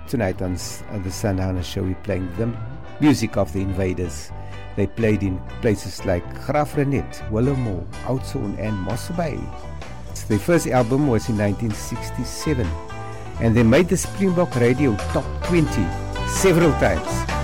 tonight on the Sundowner Show. We're playing the music of the Invaders. They played in places like Graaff-Reinet, Willowmore, Oudtshoorn and Moss Bay. Their first album was in 1967, and they made the Springbok Radio Top 20 several times.